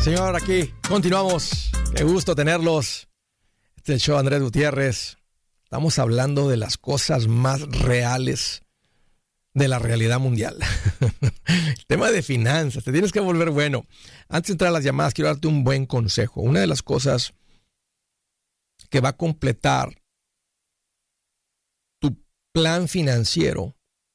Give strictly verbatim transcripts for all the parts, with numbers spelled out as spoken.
Señor, aquí continuamos. Qué gusto tenerlos. Este es el show Andrés Gutiérrez. Estamos hablando de las cosas más reales de la realidad mundial. El tema de finanzas, te tienes que volver bueno. Antes de entrar a las llamadas, quiero darte un buen consejo. Una de las cosas que va a completar tu plan financiero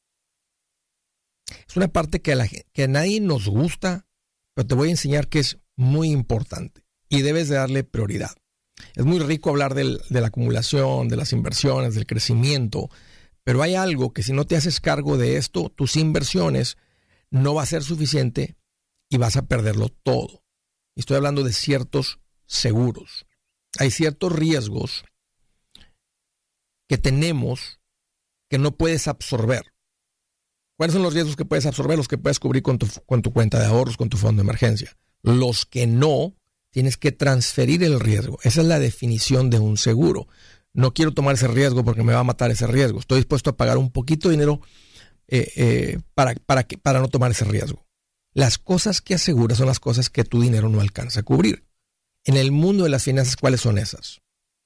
es una parte que a, la, que a nadie nos gusta, pero te voy a enseñar que es muy importante y debes de darle prioridad. Es muy rico hablar del, de la acumulación, de las inversiones, del crecimiento, pero hay algo que si no te haces cargo de esto, tus inversiones no va a ser suficiente y vas a perderlo todo. Estoy hablando de ciertos seguros. Hay ciertos riesgos que tenemos que no puedes absorber. ¿Cuáles son los riesgos que puedes absorber? Los que puedes cubrir con tu, con tu cuenta de ahorros, con tu fondo de emergencia. Los que no, tienes que transferir el riesgo. Esa es la definición de un seguro. No quiero tomar ese riesgo porque me va a matar ese riesgo. Estoy dispuesto a pagar un poquito de dinero eh, eh, para, para, que, para no tomar ese riesgo. Las cosas que aseguras son las cosas que tu dinero no alcanza a cubrir. En el mundo de las finanzas, ¿cuáles son esas?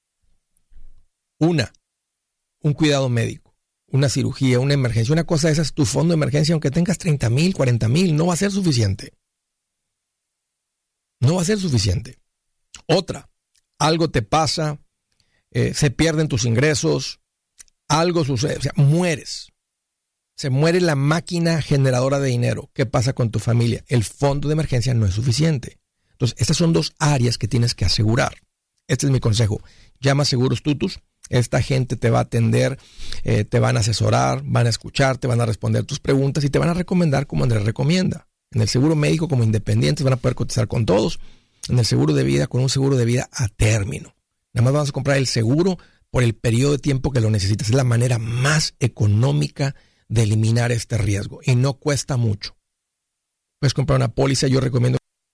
Una, un cuidado médico, una cirugía, una emergencia. Una cosa de esas, tu fondo de emergencia, aunque tengas treinta mil, cuarenta mil, no va a ser suficiente. No va a ser suficiente. Otra, algo te pasa, eh, se pierden tus ingresos, algo sucede, o sea, mueres. Se muere la máquina generadora de dinero. ¿Qué pasa con tu familia? El fondo de emergencia no es suficiente. Entonces, estas son dos áreas que tienes que asegurar. Este es mi consejo. Llama a Seguros Tutus. Esta gente te va a atender, eh, te van a asesorar, van a escuchar, te van a responder tus preguntas y te van a recomendar como Andrés recomienda. En el seguro médico como independientes van a poder cotizar con todos. En el seguro de vida con un seguro de vida a término. Nada más vas a comprar el seguro por el periodo de tiempo que lo necesitas. Es la manera más económica de eliminar este riesgo y no cuesta mucho. Puedes comprar una póliza, yo recomiendo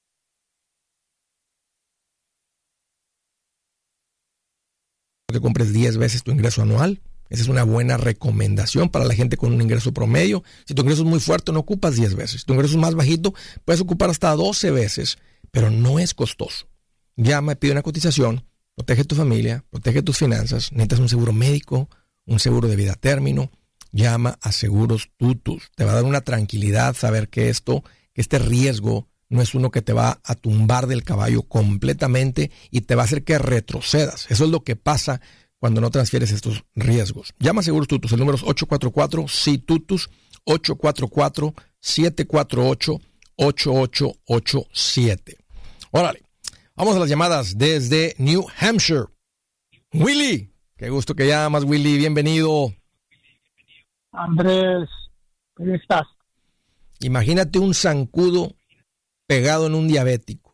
que compres diez veces tu ingreso anual. Esa es una buena recomendación para la gente con un ingreso promedio. Si tu ingreso es muy fuerte, no ocupas diez veces. Si tu ingreso es más bajito, puedes ocupar hasta doce veces, pero no es costoso. Llama, pide una cotización, protege tu familia, protege tus finanzas. Necesitas un seguro médico, un seguro de vida a término. Llama a Seguros Tutus. Te va a dar una tranquilidad saber que esto, que este riesgo no es uno que te va a tumbar del caballo completamente y te va a hacer que retrocedas. Eso es lo que pasa cuando no transfieres estos riesgos. Llama a Seguros Tutus. El número es ocho cuatro cuatro, S I, Tutus, ocho cuatro cuatro, siete cuatro ocho, ocho ocho ocho siete. Órale, vamos a las llamadas desde New Hampshire. Willy, qué gusto que llamas, Willy, bienvenido. Andrés, ¿cómo estás? Imagínate un zancudo pegado en un diabético.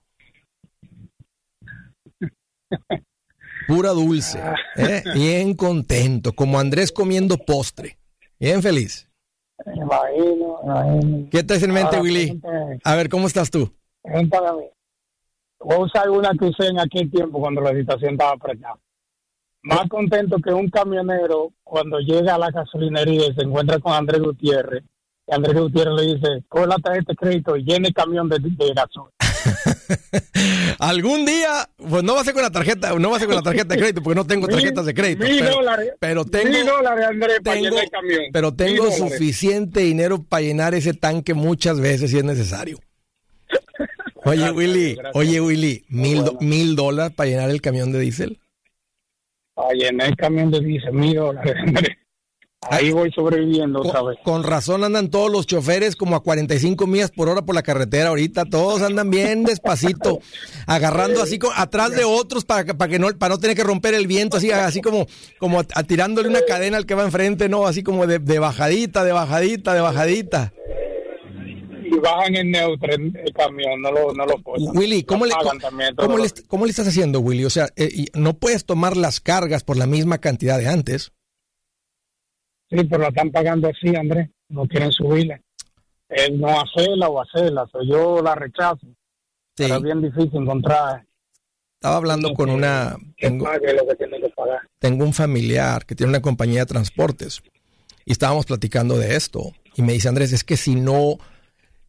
Pura dulce, ¿eh? Bien contento, como Andrés comiendo postre. Bien feliz. Me imagino, me imagino. ¿Qué traes en mente, Ahora, Willy? pregúntame, A ver, ¿cómo estás tú? pregúntame a mí. Voy a usar una que usé en aquel tiempo cuando la situación estaba apretada. Más contento que un camionero cuando llega a la gasolinería y se encuentra con Andrés Gutiérrez. Y Andrés Gutiérrez le dice, coge la tarjeta de crédito y llene el camión de, de gasolina. Algún día, pues no va a ser con la tarjeta, no va a ser con la tarjeta de crédito porque no tengo tarjetas de crédito. Mil pero, dólares. pero tengo, Mil dólares, Andrés, para tengo, llenar el camión. pero tengo Mil dólares. suficiente dinero para llenar ese tanque muchas veces si es necesario. Oye, Gracias, Willy, gracias. oye, Willy, mil, Bueno. do- mil dólares para llenar el camión de diésel. Para llenar el camión de diésel, mil dólares, Andrés. Ahí voy sobreviviendo otra Con, vez. con razón andan todos los choferes como a cuarenta y cinco millas por hora por la carretera ahorita. Todos andan bien despacito, agarrando así co- atrás de otros para, para que no para no tener que romper el viento, así así como como a- a tirándole una cadena al que va enfrente, no, así como de, de bajadita, de bajadita, de bajadita. Y bajan en neutro el, el camión, no lo, no lo ponen. Willy, ¿cómo le, Apagan también todo cómo, lo- le, cómo le estás haciendo, Willy? O sea, eh, y no puedes tomar las cargas por la misma cantidad de antes. Sí, pero la están pagando así, Andrés. No quieren subirla. Es no hacerla o hacerla. So, yo la rechazo. Sí. Pero es bien difícil encontrar Estaba hablando con una... que Tengo, pague lo que tiene que pagar. tengo un familiar que tiene una compañía de transportes y estábamos platicando de esto y me dice, Andrés, es que si no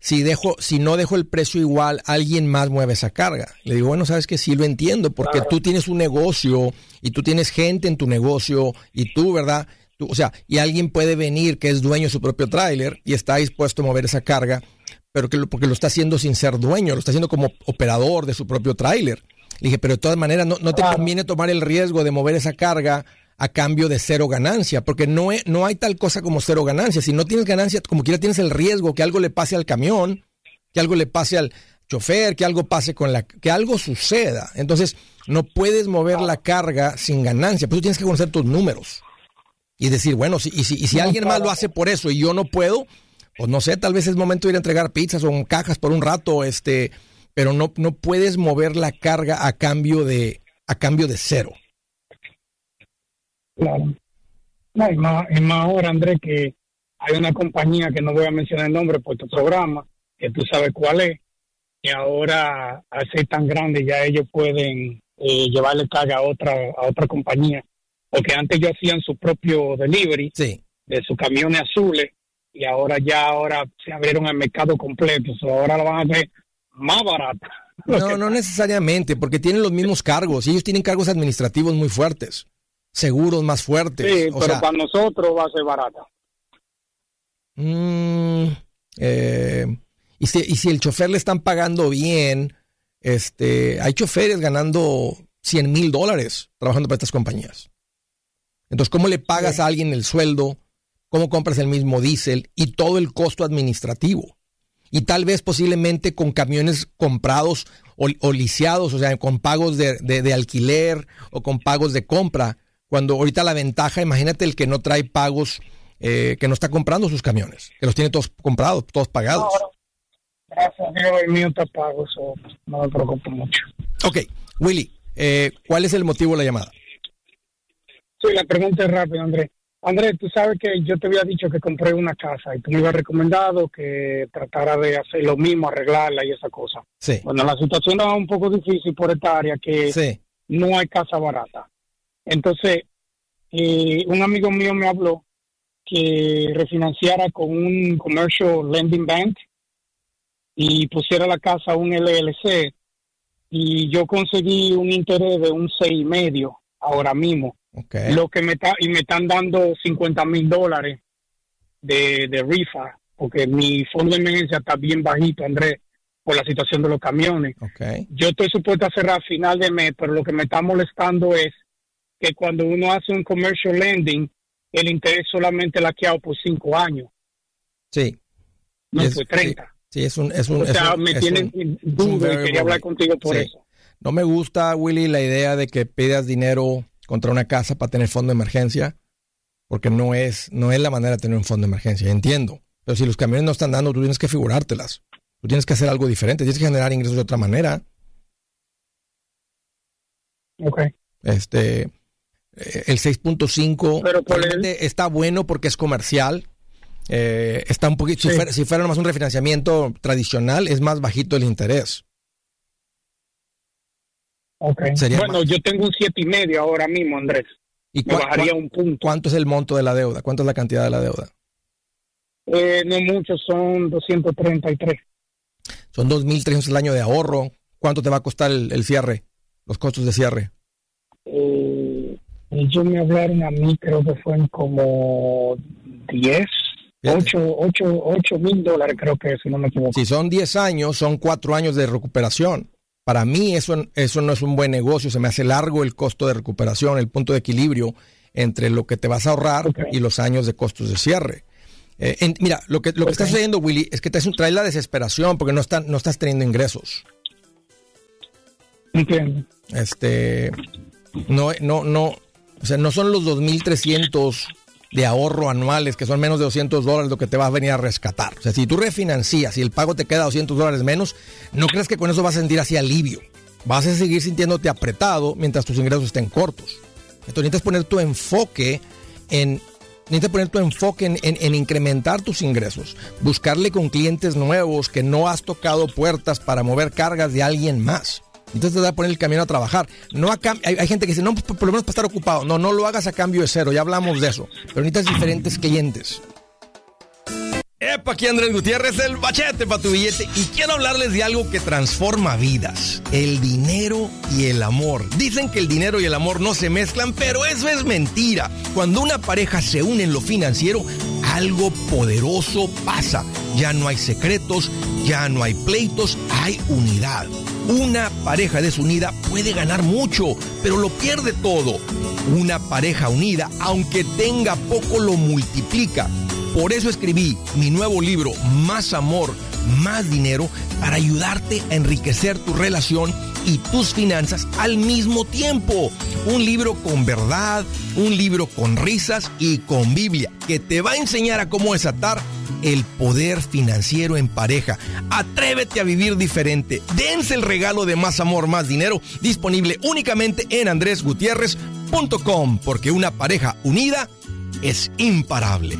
si dejo, si no dejo el precio igual, alguien más mueve esa carga. Le digo, bueno, sabes que sí lo entiendo, porque claro, tú tienes un negocio y tú tienes gente en tu negocio y tú, ¿verdad? Tú, o sea, y alguien puede venir que es dueño de su propio tráiler y está dispuesto a mover esa carga, pero que lo, porque lo está haciendo sin ser dueño, lo está haciendo como operador de su propio tráiler. Le dije, pero de todas maneras no, no te claro. conviene tomar el riesgo de mover esa carga a cambio de cero ganancia, porque no, es, no hay tal cosa como cero ganancia. Si no tienes ganancia, como quiera tienes el riesgo que algo le pase al camión, que algo le pase al chofer, que algo pase con la, que algo suceda. Entonces, no puedes mover la carga sin ganancia, pero tú tienes que conocer tus números y decir, bueno, si, y si, y si alguien más lo hace por eso y yo no puedo, pues no sé, tal vez es momento de ir a entregar pizzas o cajas por un rato, este, pero no, no puedes mover la carga a cambio de, a cambio de cero. Claro. No, y más, y más ahora, Andrés, que hay una compañía que no voy a mencionar el nombre por tu programa, que tú sabes cuál es, y ahora, al ser tan grande, ya ellos pueden eh, llevarle carga a otra a otra compañía, porque antes ellos hacían su propio delivery sí. de sus camiones azules, y ahora ya ahora se abrieron al mercado completo, o sea, ahora lo van a hacer más barato. No, no necesariamente, porque tienen los mismos cargos, y ellos tienen cargos administrativos muy fuertes. Seguros más fuertes. Sí, o pero sea, para nosotros va a ser barata. Mmm, eh, y, si, y si el chofer le están pagando bien, este, hay choferes ganando cien mil dólares trabajando para estas compañías. Entonces, ¿cómo le pagas sí. a alguien el sueldo? ¿Cómo compras el mismo diésel? Y todo el costo administrativo. Y tal vez posiblemente con camiones comprados o, o liciados, o sea, con pagos de, de, de alquiler o con pagos de compra. Cuando ahorita la ventaja, imagínate el que no trae pagos, eh, que no está comprando sus camiones, que los tiene todos comprados, todos pagados. No, gracias a Dios, el mío está pago, so no me preocupo mucho. Ok, Willy, eh, ¿cuál es el motivo de la llamada? Sí, la pregunta es rápida, Andrés. Andrés, tú sabes que yo te había dicho que compré una casa y tú me habías recomendado que tratara de hacer lo mismo, arreglarla y esa cosa. Sí. Bueno, la situación era un poco difícil por esta área, que sí. no hay casa barata. Entonces, eh, un amigo mío me habló que refinanciara con un Commercial Lending Bank y pusiera la casa a un L L C, y yo conseguí un interés de un seis y medio ahora mismo. Okay. Lo que me está, y me están dando cincuenta mil dólares de, de rifa, porque mi fondo de emergencia está bien bajito, Andrés, por la situación de los camiones. Okay. Yo estoy supuesto a cerrar a final de mes, pero lo que me está molestando es que cuando uno hace un commercial lending, el interés solamente laqueado por cinco años. Sí. No, es, por treinta. Sí, sí, es un... Es un o sea, es un, me tienen duda y quería hablar contigo por sí. eso. No me gusta, Willy, la idea de que pidas dinero contra una casa para tener fondo de emergencia, porque no es, no es la manera de tener un fondo de emergencia, entiendo. Pero si los camiones no están dando, tú tienes que figurártelas. Tú tienes que hacer algo diferente, tienes que generar ingresos de otra manera. Ok. Este... El seis punto cinco el... está bueno porque es comercial. Eh, está un poquito, sí. si, fuera, si fuera nomás un refinanciamiento tradicional, es más bajito el interés. Okay. Bueno, más... yo tengo un siete y medio ahora mismo, Andrés. ¿Y me bajaría un punto. ¿Cuánto es el monto de la deuda? ¿Cuánto es la cantidad de la deuda? Eh, no mucho, son doscientos treinta y tres. Son dos mil trescientos el año de ahorro. ¿Cuánto te va a costar el, el cierre? Los costos de cierre. Eh... Ellos me hablaron a mí, creo que fueron como diez, ocho mil dólares, creo que, si no me equivoco. Si son diez años, son cuatro años de recuperación. Para mí eso, eso no es un buen negocio, se me hace largo el costo de recuperación, el punto de equilibrio entre lo que te vas a ahorrar okay. y los años de costos de cierre. Eh, en, mira, lo que, lo que okay. está sucediendo, Willy, es que te trae la desesperación porque no, están, no estás teniendo ingresos. Entiendo. Este, no, no, no. O sea, no son los dos mil trescientos de ahorro anuales, que son menos de doscientos dólares, lo que te va a venir a rescatar. O sea, si tú refinancias y el pago te queda doscientos dólares menos, no creas que con eso vas a sentir así alivio. Vas a seguir sintiéndote apretado mientras tus ingresos estén cortos. Entonces necesitas poner tu enfoque en, necesitas poner tu enfoque en, en, en incrementar tus ingresos. Buscarle con clientes nuevos que no has tocado puertas para mover cargas de alguien más. Entonces te va a poner el camión a trabajar. No a cam- hay, hay gente que dice, no, por lo menos para estar ocupado. No, no lo hagas a cambio de cero, ya hablamos de eso. Pero necesitas diferentes clientes. Epa, aquí Andrés Gutiérrez, el machete para tu billete. Y quiero hablarles de algo que transforma vidas: el dinero y el amor. Dicen que el dinero y el amor no se mezclan, pero eso es mentira. Cuando una pareja se une en lo financiero, algo poderoso pasa. Ya no hay secretos, ya no hay pleitos, hay unidad. Una pareja desunida puede ganar mucho, pero lo pierde todo. Una pareja unida, aunque tenga poco, lo multiplica. Por eso escribí mi nuevo libro, Más Amor, Más Dinero, para ayudarte a enriquecer tu relación y tus finanzas al mismo tiempo. Un libro con verdad, un libro con risas y con Biblia, que te va a enseñar a cómo desatar el poder financiero en pareja. Atrévete a vivir diferente. Dense el regalo de Más Amor, Más Dinero, disponible únicamente en andrés gutiérrez punto com, porque una pareja unida es imparable.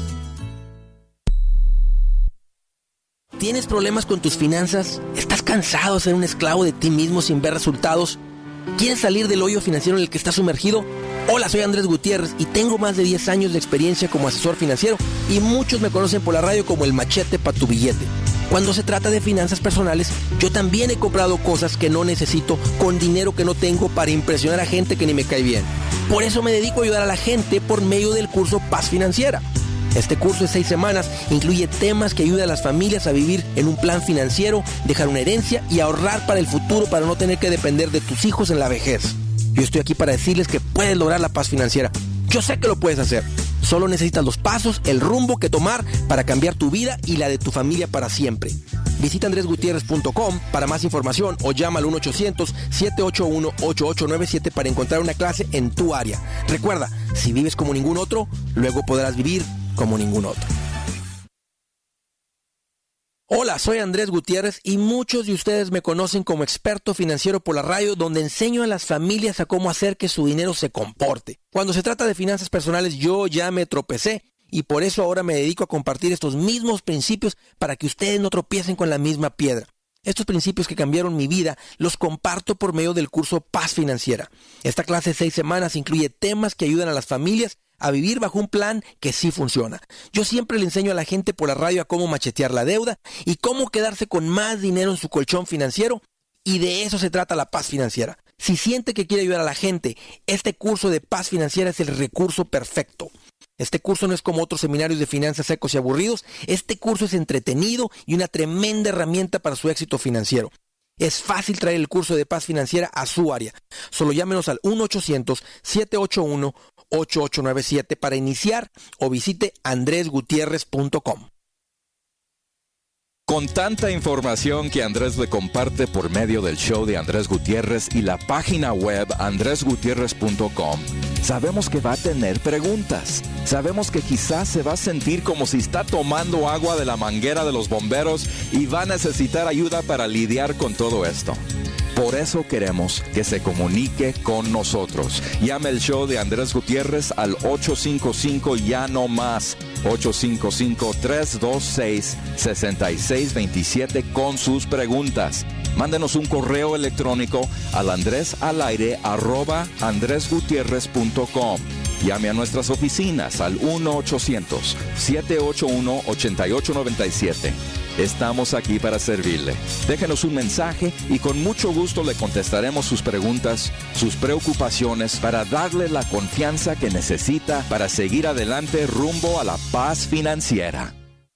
¿Tienes problemas con tus finanzas? ¿Estás cansado de ser un esclavo de ti mismo sin ver resultados? ¿Quieres salir del hoyo financiero en el que estás sumergido? Hola, soy Andrés Gutiérrez y tengo más de diez años de experiencia como asesor financiero y muchos me conocen por la radio como el machete para tu billete. Cuando se trata de finanzas personales, yo también he comprado cosas que no necesito con dinero que no tengo para impresionar a gente que ni me cae bien. Por eso me dedico a ayudar a la gente por medio del curso Paz Financiera. Este curso de seis semanas incluye temas que ayudan a las familias a vivir en un plan financiero, dejar una herencia y ahorrar para el futuro para no tener que depender de tus hijos en la vejez. Yo estoy aquí para decirles que puedes lograr la paz financiera. Yo sé que lo puedes hacer. Solo necesitas los pasos, el rumbo que tomar para cambiar tu vida y la de tu familia para siempre. Visita andrés gutiérrez punto com para más información o llama al uno ochocientos, siete ocho uno, ocho ocho nueve siete para encontrar una clase en tu área. Recuerda, si vives como ningún otro, luego podrás vivir como ningún otro. Hola, soy Andrés Gutiérrez y muchos de ustedes me conocen como experto financiero por la radio, donde enseño a las familias a cómo hacer que su dinero se comporte. Cuando se trata de finanzas personales, yo ya me tropecé y por eso ahora me dedico a compartir estos mismos principios para que ustedes no tropiecen con la misma piedra. Estos principios que cambiaron mi vida los comparto por medio del curso Paz Financiera. Esta clase de seis semanas incluye temas que ayudan a las familias a vivir bajo un plan que sí funciona. Yo siempre le enseño a la gente por la radio a cómo machetear la deuda y cómo quedarse con más dinero en su colchón financiero, y de eso se trata la Paz Financiera. Si siente que quiere ayudar a la gente, este curso de Paz Financiera es el recurso perfecto. Este curso no es como otros seminarios de finanzas secos y aburridos. Este curso es entretenido y una tremenda herramienta para su éxito financiero. Es fácil traer el curso de Paz Financiera a su área. Solo llámenos al uno ochocientos, siete ocho uno, ocho ocho nueve siete para iniciar o visite andrés gutiérrez punto com. Con tanta información que Andrés le comparte por medio del show de Andrés Gutiérrez y la página web andrés gutiérrez punto com, sabemos que va a tener preguntas. Sabemos que quizás se va a sentir como si está tomando agua de la manguera de los bomberos y va a necesitar ayuda para lidiar con todo esto. Por eso queremos que se comunique con nosotros. Llame el show de Andrés Gutiérrez al ocho cinco cinco ya no más, ocho cinco cinco, tres dos seis, seis seis dos siete con sus preguntas. Mándenos un correo electrónico al andresalaire arroba andrés gutiérrez punto com. Llame a nuestras oficinas al uno ochocientos, siete ocho uno, ocho ocho nueve siete. Estamos aquí para servirle. Déjenos un mensaje y con mucho gusto le contestaremos sus preguntas, sus preocupaciones, para darle la confianza que necesita para seguir adelante rumbo a la paz financiera.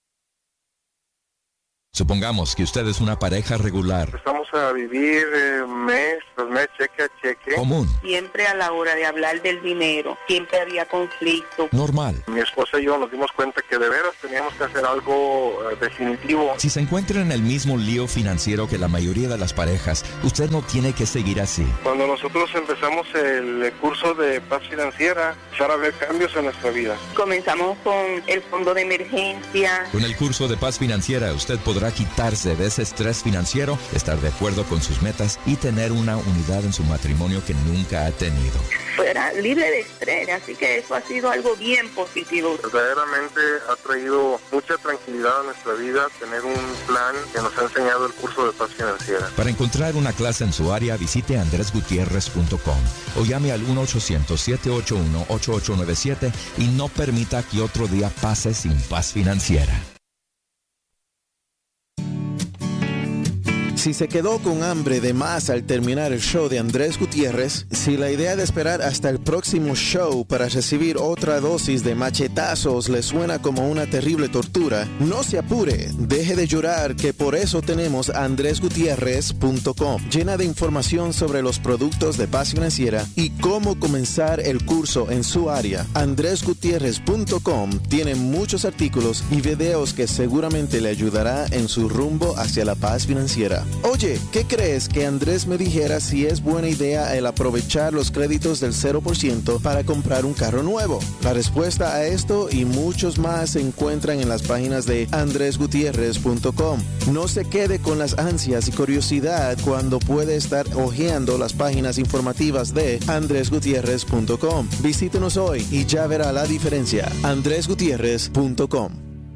Supongamos que usted es una pareja regular. Empezamos a vivir eh, mes tras mes, cheque a cheque. Común. Siempre a la hora de hablar del dinero, siempre había conflicto. Normal. Mi esposa y yo nos dimos cuenta que de veras teníamos que hacer algo eh, definitivo. Si se encuentra en el mismo lío financiero que la mayoría de las parejas, usted no tiene que seguir así. Cuando nosotros empezamos el curso de Paz Financiera, empezaron a haber cambios en nuestra vida. Comenzamos con el fondo de emergencia. Con el curso de Paz Financiera, usted podrá quitarse de ese estrés financiero, estar de acuerdo con sus metas y tener una unidad en su matrimonio que nunca ha tenido. Fuera libre de estrés, así que eso ha sido algo bien positivo. Verdaderamente ha traído mucha tranquilidad a nuestra vida tener un plan que nos ha enseñado el curso de Paz Financiera. Para encontrar una clase en su área, visite andrés gutiérrez punto com o llame al uno ochocientos, siete ocho uno, ocho ocho nueve siete y no permita que otro día pase sin paz financiera. Si se quedó con hambre de más al terminar el show de Andrés Gutiérrez, si la idea de esperar hasta el próximo show para recibir otra dosis de machetazos le suena como una terrible tortura, no se apure, deje de llorar, que por eso tenemos andrés gutierrez punto com, llena de información sobre los productos de Paz Financiera y cómo comenzar el curso en su área. andrés gutierrez punto com tiene muchos artículos y videos que seguramente le ayudará en su rumbo hacia la paz financiera. Oye, ¿qué crees que Andrés me dijera si es buena idea el aprovechar los créditos del cero por ciento para comprar un carro nuevo? La respuesta a esto y muchos más se encuentran en las páginas de andrés gutierrez punto com. No se quede con las ansias y curiosidad cuando puede estar hojeando las páginas informativas de andrés gutierrez punto com. Visítenos hoy y ya verá la diferencia. andrés gutierrez punto com.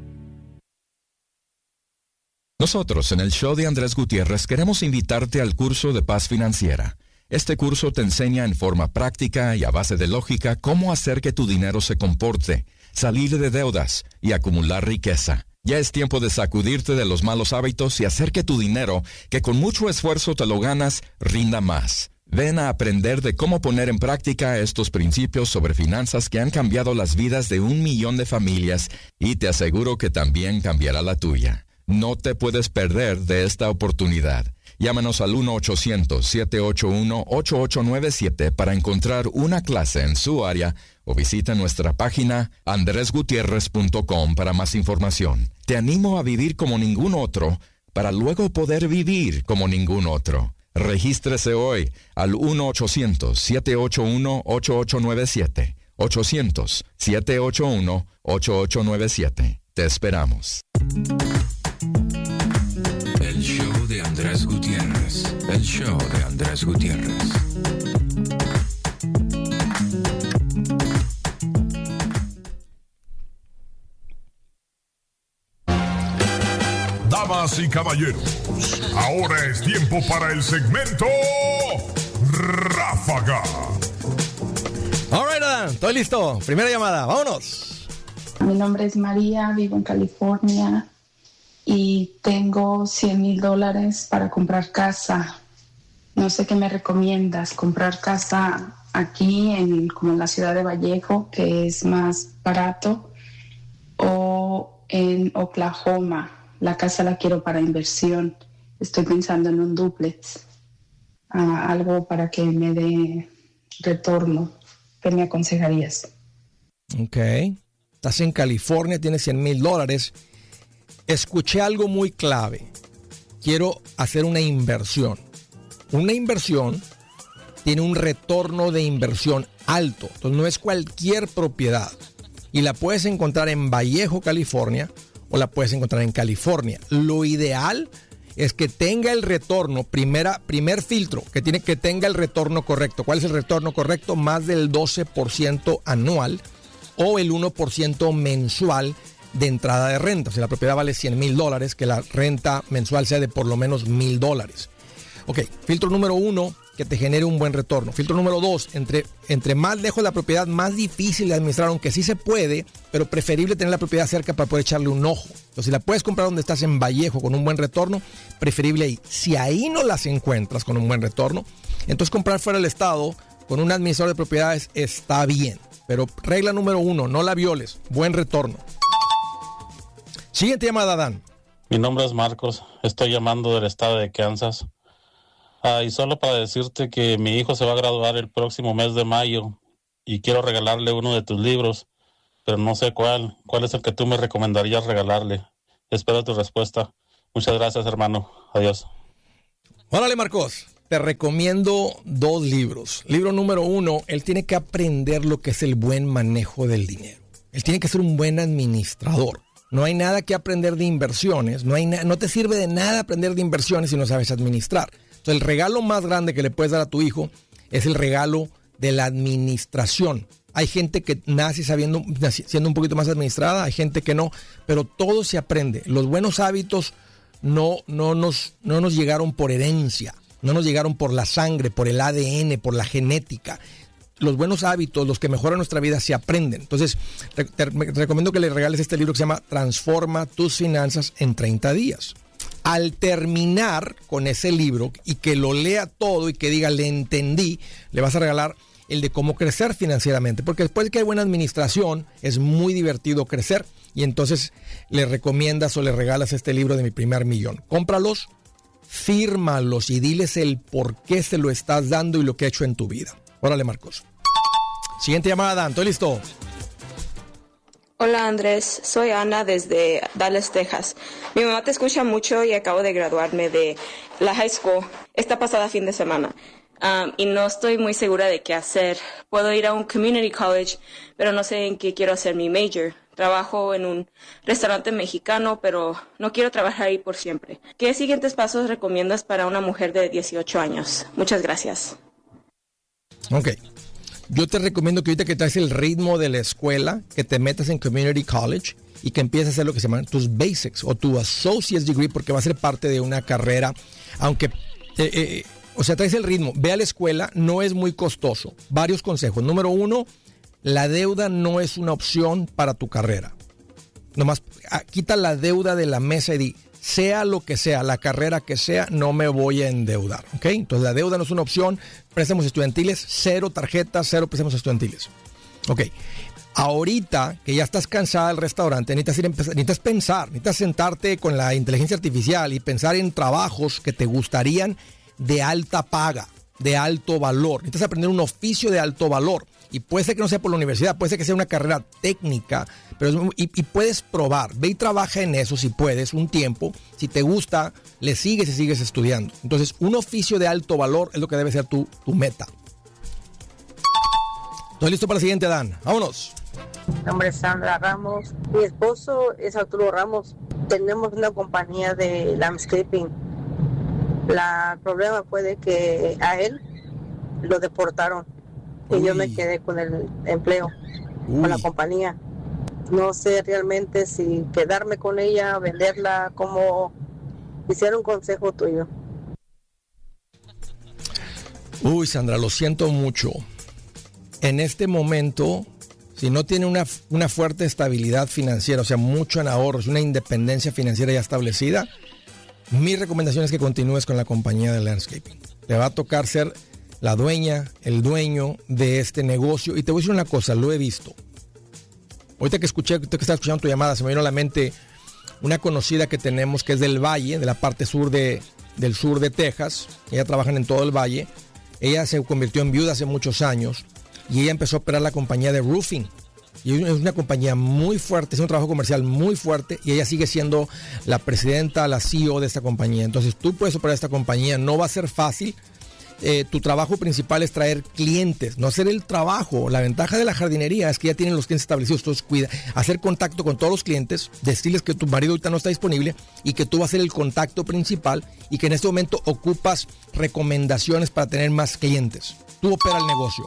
Nosotros en el show de Andrés Gutiérrez queremos invitarte al curso de Paz Financiera. Este curso te enseña en forma práctica y a base de lógica cómo hacer que tu dinero se comporte, salir de deudas y acumular riqueza. Ya es tiempo de sacudirte de los malos hábitos y hacer que tu dinero, que con mucho esfuerzo te lo ganas, rinda más. Ven a aprender de cómo poner en práctica estos principios sobre finanzas que han cambiado las vidas de un millón de familias y te aseguro que también cambiará la tuya. No te puedes perder de esta oportunidad. Llámanos al uno ochocientos, siete ocho uno, ocho ocho nueve siete para encontrar una clase en su área o visita nuestra página andrés gutierrez punto com para más información. Te animo a vivir como ningún otro para luego poder vivir como ningún otro. Regístrese hoy al uno ochocientos, siete ocho uno, ocho ocho nueve siete. ochocientos, siete ocho uno, ocho ocho nueve siete. Te esperamos. El show de Andrés Gutiérrez. El show de Andrés Gutiérrez. Damas y caballeros, ahora es tiempo para el segmento Ráfaga. All right, Adán, estoy listo. Primera llamada, vámonos. Mi nombre es María, vivo en California y tengo cien mil dólares para comprar casa. No sé qué me recomiendas, comprar casa aquí en como en la ciudad de Vallejo, que es más barato, o en Oklahoma. La casa la quiero para inversión. Estoy pensando en un dúplex, uh, algo para que me dé retorno. ¿Qué me aconsejarías? Ok. Estás en California, tienes cien mil dólares. Escuché algo muy clave. Quiero hacer una inversión. Una inversión tiene un retorno de inversión alto. Entonces no es cualquier propiedad. Y la puedes encontrar en Vallejo, California, o la puedes encontrar en California. Lo ideal es que tenga el retorno, primera, primer filtro, que tiene que tenga el retorno correcto. ¿Cuál es el retorno correcto? Más del doce por ciento anual o el uno por ciento mensual de entrada de renta. Si la propiedad vale cien mil dólares, que la renta mensual sea de por lo menos mil dólares. Ok, filtro número uno, que te genere un buen retorno. Filtro número dos, entre, entre más lejos la propiedad, más difícil de administrar, aunque sí se puede, pero preferible tener la propiedad cerca para poder echarle un ojo. Entonces, si la puedes comprar donde estás en Vallejo con un buen retorno, preferible ahí. Si ahí no las encuentras con un buen retorno, entonces comprar fuera del estado con un administrador de propiedades está bien. Pero regla número uno, no la violes. Buen retorno. Siguiente llamada, Dan. Mi nombre es Marcos. Estoy llamando del estado de Kansas. Ah, y solo para decirte que mi hijo se va a graduar el próximo mes de mayo y quiero regalarle uno de tus libros, pero no sé cuál. ¿Cuál es el que tú me recomendarías regalarle? Espero tu respuesta. Muchas gracias, hermano. Adiós. Órale, Marcos. Te recomiendo dos libros. Libro número uno, él tiene que aprender lo que es el buen manejo del dinero. Él tiene que ser un buen administrador. No hay nada que aprender de inversiones. No hay na- no te sirve de nada aprender de inversiones si no sabes administrar. Entonces, el regalo más grande que le puedes dar a tu hijo es el regalo de la administración. Hay gente que nace sabiendo, siendo un poquito más administrada, hay gente que no, pero todo se aprende. Los buenos hábitos no, no, nos, no nos llegaron por herencia, no nos llegaron por la sangre, por el A D N, por la genética. Los buenos hábitos, los que mejoran nuestra vida, se aprenden. Entonces, te recomiendo que le regales este libro que se llama Transforma tus finanzas en treinta días. Al terminar con ese libro y que lo lea todo y que diga, le entendí, le vas a regalar el de cómo crecer financieramente. Porque después de que hay buena administración, es muy divertido crecer. Y entonces le recomiendas o le regalas este libro de Mi Primer Millón. Cómpralos, fírmalos y diles el por qué se lo estás dando y lo que ha hecho en tu vida. Órale, Marcos. Siguiente llamada, Dan. ¿Estoy listo? Hola Andrés, soy Ana desde Dallas, Texas. Mi mamá te escucha mucho y acabo de graduarme de la high school esta pasada fin de semana. Um, y no estoy muy segura de qué hacer. Puedo ir a un community college, pero no sé en qué quiero hacer mi major. Trabajo en un restaurante mexicano, pero no quiero trabajar ahí por siempre. ¿Qué siguientes pasos recomiendas para una mujer de dieciocho años? Muchas gracias. Ok. Yo te recomiendo que ahorita que traes el ritmo de la escuela, que te metas en community college y que empieces a hacer lo que se llaman tus basics o tu associate's degree, porque va a ser parte de una carrera, aunque... Eh, eh, O sea, traes el ritmo. Ve a la escuela, no es muy costoso. Varios consejos. Número uno, la deuda no es una opción para tu carrera. Nomás ah, quita la deuda de la mesa y di, sea lo que sea, la carrera que sea, no me voy a endeudar. ¿Ok? Entonces la deuda no es una opción. Préstamos estudiantiles, cero tarjetas, cero préstamos estudiantiles. Ok. Ahorita que ya estás cansada del restaurante, necesitas, ir a empezar, necesitas pensar, necesitas sentarte con la inteligencia artificial y pensar en trabajos que te gustarían de alta paga, de alto valor. Necesitas aprender un oficio de alto valor. Y puede ser que no sea por la universidad, puede ser que sea una carrera técnica, pero es, y, y puedes probar. Ve y trabaja en eso si puedes, un tiempo. Si te gusta, le sigues y sigues estudiando. Entonces, un oficio de alto valor es lo que debe ser tu, tu meta. ¿Estás listo para la siguiente, Dan? Vámonos. Mi nombre es Sandra Ramos. Mi esposo es Arturo Ramos. Tenemos una compañía de landscaping. La, el problema fue de que a él lo deportaron y Uy. yo me quedé con el empleo, Uy. con la compañía. No sé realmente si quedarme con ella, venderla, como quisiera un consejo tuyo. Uy, Sandra, lo siento mucho. En este momento, si no tiene una, una fuerte estabilidad financiera, o sea, mucho en ahorros, una independencia financiera ya establecida, mi recomendación es que continúes con la compañía de landscaping. Te va a tocar ser la dueña, el dueño de este negocio. Y te voy a decir una cosa, lo he visto. Ahorita que escuché, que estaba escuchando tu llamada, se me vino a la mente una conocida que tenemos que es del Valle, de la parte sur de, del sur de Texas. Ella trabaja en todo el Valle. Ella se convirtió en viuda hace muchos años y ella empezó a operar la compañía de roofing. Y es una compañía muy fuerte, es un trabajo comercial muy fuerte y ella sigue siendo la presidenta, la C E O de esta compañía. Entonces tú puedes operar esta compañía, no va a ser fácil. Eh, tu trabajo principal es traer clientes, no hacer el trabajo. La ventaja de la jardinería es que ya tienen los clientes establecidos. Entonces cuida, hacer contacto con todos los clientes, decirles que tu marido ahorita no está disponible y que tú vas a ser el contacto principal y que en este momento ocupas recomendaciones para tener más clientes. Tú opera el negocio.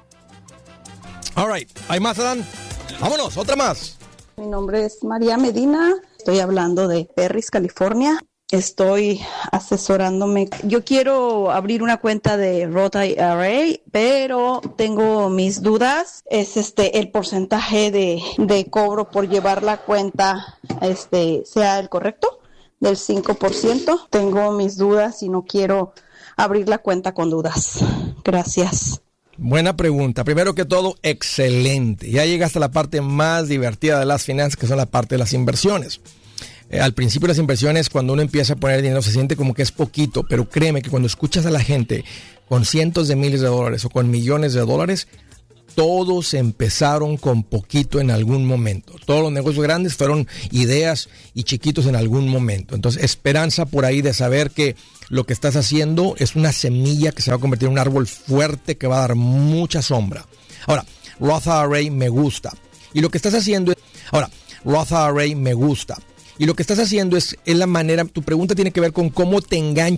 All right, ¿hay más, Adán? Vámonos, otra más. Mi nombre es María Medina, estoy hablando de Perris, California. Estoy asesorándome. Yo quiero abrir una cuenta de Roth I R A, pero tengo mis dudas. Es este el porcentaje de, de cobro por llevar la cuenta este sea el correcto, del cinco por ciento. Tengo mis dudas y no quiero abrir la cuenta con dudas. Gracias. Buena pregunta. Primero que todo, excelente. Ya llegaste a la parte más divertida de las finanzas, que son la parte de las inversiones. Eh, al principio de las inversiones, cuando uno empieza a poner dinero, se siente como que es poquito, pero créeme que cuando escuchas a la gente con cientos de miles de dólares o con millones de dólares, todos empezaron con poquito en algún momento. Todos los negocios grandes fueron ideas y chiquitos en algún momento. Entonces, esperanza por ahí de saber que lo que estás haciendo es una semilla que se va a convertir en un árbol fuerte que va a dar mucha sombra. Ahora, Roth I R A me gusta. Y lo que estás haciendo es... Ahora, Roth I R A me gusta. Y lo que estás haciendo es, es la manera... Tu pregunta tiene que ver con cómo te enganchas